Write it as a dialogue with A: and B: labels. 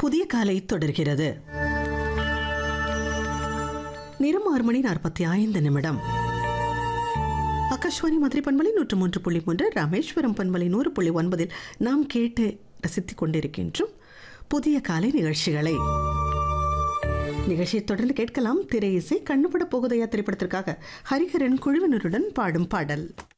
A: புதிய காலை தொடர்கிறது. நேரம் 6:45. ஆகாஷ்வாணி மதுரை பண்பலை 103.3, ராமேஸ்வரம் பண்பலை 100.9 நாம் கேட்டு ரசித்துக் கொண்டிருக்கின்றோம் புதிய காலை நிகழ்ச்சிகளை. நிகழ்ச்சியை தொடர்ந்து கேட்கலாம் திரை இசை. கண்ணுபட போகுதையா திரைப்படத்திற்காக ஹரிஹரன் குழுவினருடன் பாடும் பாடல்.